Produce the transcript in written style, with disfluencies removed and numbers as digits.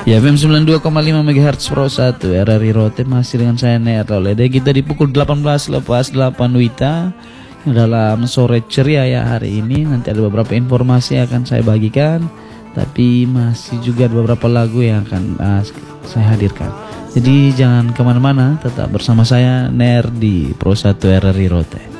Ya, FM 92,5 MHz Pro 1 RRI Rote masih dengan saya Ner Lolede. Kita di pukul 18 lepas 8 Wita dalam sore ceria ya hari ini. Nanti ada beberapa informasi yang akan saya bagikan, tapi masih juga ada beberapa lagu yang akan saya hadirkan. Jadi jangan kemana-mana, tetap bersama saya Ner di Pro 1 RRI Rote.